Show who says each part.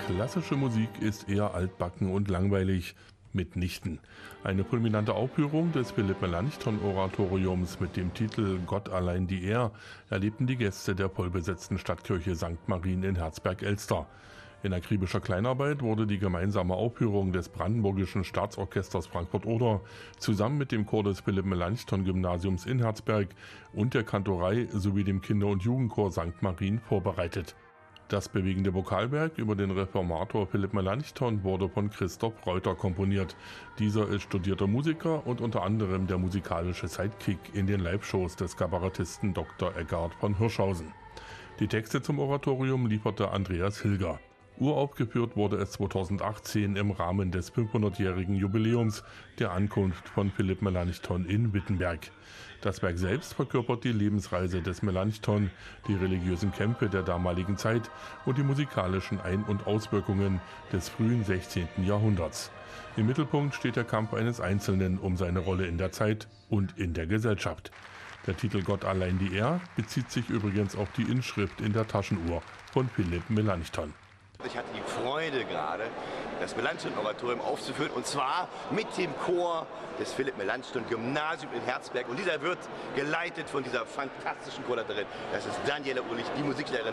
Speaker 1: Klassische Musik ist eher altbacken und langweilig. Mitnichten. Eine fulminante Aufführung des Philipp Melanchthon Oratoriums mit dem Titel Gott allein die Ehr erlebten die Gäste der vollbesetzten Stadtkirche St. Marien in Herzberg-Elster. In akribischer Kleinarbeit wurde die gemeinsame Aufführung des Brandenburgischen Staatsorchesters Frankfurt-Oder zusammen mit dem Chor des Philipp Melanchthon Gymnasiums in Herzberg und der Kantorei sowie dem Kinder- und Jugendchor St. Marien vorbereitet. Das bewegende Vokalwerk über den Reformator Philipp Melanchthon wurde von Christoph Reuter komponiert. Dieser ist studierter Musiker und unter anderem der musikalische Sidekick in den Live-Shows des Kabarettisten Dr. Eggard von Hirschhausen. Die Texte zum Oratorium lieferte Andreas Hilger. Uraufgeführt wurde es 2018 im Rahmen des 500-jährigen Jubiläums der Ankunft von Philipp Melanchthon in Wittenberg. Das Werk selbst verkörpert die Lebensreise des Melanchthon, die religiösen Kämpfe der damaligen Zeit und die musikalischen Ein- und Auswirkungen des frühen 16. Jahrhunderts. Im Mittelpunkt steht der Kampf eines Einzelnen um seine Rolle in der Zeit und in der Gesellschaft. Der Titel Gott allein die Ehr bezieht sich übrigens auf die Inschrift in der Taschenuhr von Philipp Melanchthon.
Speaker 2: Ich hatte die Freude gerade, das Melanchthon-Oratorium aufzuführen, und zwar mit dem Chor des Philipp Melanchthon Gymnasium in Herzberg. Und dieser wird geleitet von dieser fantastischen Chorleiterin. Das ist Daniela Ulich, die Musiklehrerin